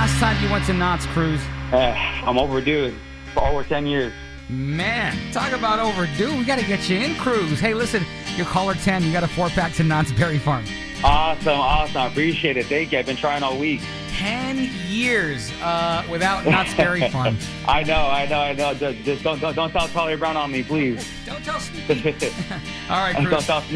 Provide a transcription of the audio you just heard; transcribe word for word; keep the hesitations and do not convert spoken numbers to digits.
last time you went to Knott's Cruise? Uh, I'm overdue for over ten years. Man, talk about overdue. We got to get you in, Cruz. Hey, listen, you're caller ten. You got a four-pack to Knott's Berry Farm. Awesome, awesome. I appreciate it. Thank you. I've been trying all week. Ten years uh, without Knott's Berry Farm. I know, I know, I know. Just, just don't, don't, don't tell Charlie Brown on me, please. Don't tell Sneaky. All right, Cruz. Don't tell